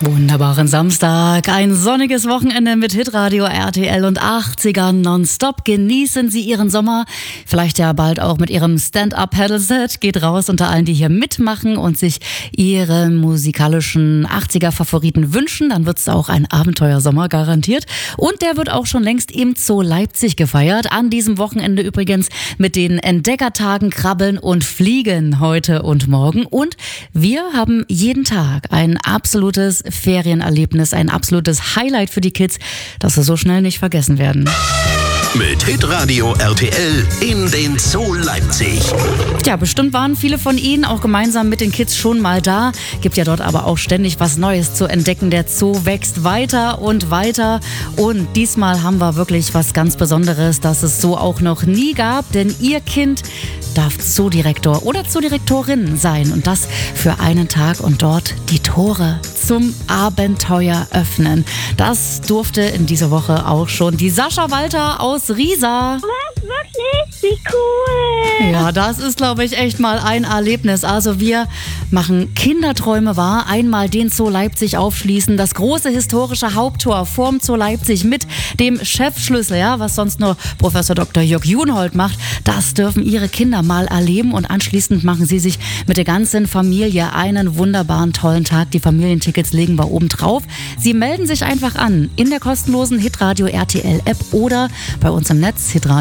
Wunderbaren Samstag, ein sonniges Wochenende mit Hitradio RTL und 80ern nonstop. Genießen Sie Ihren Sommer, vielleicht ja bald auch mit Ihrem Stand-Up-Paddle-Set. Geht raus unter allen, die hier mitmachen und sich Ihre musikalischen 80er-Favoriten wünschen. Dann wird es auch ein Abenteuersommer garantiert. Und der wird auch schon längst im Zoo Leipzig gefeiert. An diesem Wochenende übrigens mit den Entdeckertagen Krabbeln und Fliegen heute und morgen. Und wir haben jeden Tag ein absolutes Ferienerlebnis, ein absolutes Highlight für die Kids, das sie so schnell nicht vergessen werden. Mit Hitradio RTL in den Zoo Leipzig. Ja, bestimmt waren viele von Ihnen auch gemeinsam mit den Kids schon mal da. Gibt ja dort aber auch ständig was Neues zu entdecken. Der Zoo wächst weiter und weiter. Und diesmal haben wir wirklich was ganz Besonderes, das es so auch noch nie gab. Denn Ihr Kind darf Zoodirektor oder Zoodirektorin sein. Und das für einen Tag und dort die Tore zum Abenteuer öffnen. Das durfte in dieser Woche auch schon die Sascha Walter aus Riesa. Was? Wirklich? Wie cool. Ja, das ist, glaube ich, echt mal ein Erlebnis. Also wir machen Kinderträume wahr. Einmal den Zoo Leipzig aufschließen, das große historische Haupttor vorm Zoo Leipzig mit dem Chefschlüssel, ja, was sonst nur Professor Dr. Jörg Junhold macht. Das dürfen Ihre Kinder mal erleben und anschließend machen Sie sich mit der ganzen Familie einen wunderbaren, tollen Tag. Die Familientickets legen wir oben drauf. Sie melden sich einfach an in der kostenlosen Hitradio RTL App oder bei uns im Netz hitradio